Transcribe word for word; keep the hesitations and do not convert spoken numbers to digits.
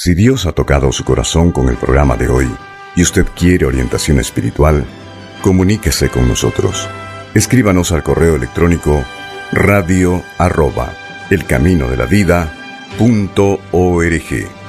Si Dios ha tocado su corazón con el programa de hoy y usted quiere orientación espiritual, comuníquese con nosotros. Escríbanos al correo electrónico radio arroba elcaminodelavida punto org.